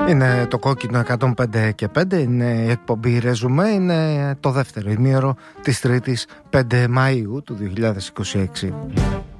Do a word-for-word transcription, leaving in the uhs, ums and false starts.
Είναι το κόκκινο εκατόν πέντε και πέντε, είναι η εκπομπή Ρεζουμέ, είναι το δεύτερο ημίωρο της Τρίτης πέντε Μαΐου του δύο χιλιάδες είκοσι έξι.